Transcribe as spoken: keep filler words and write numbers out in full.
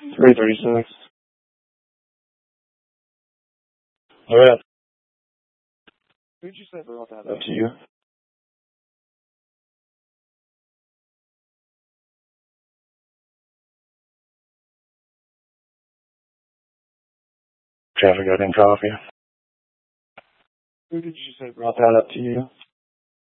three thirty-six. Go ahead. Who'd you say brought that up to you? Traffic got in coffee. Who did you say brought that up to you?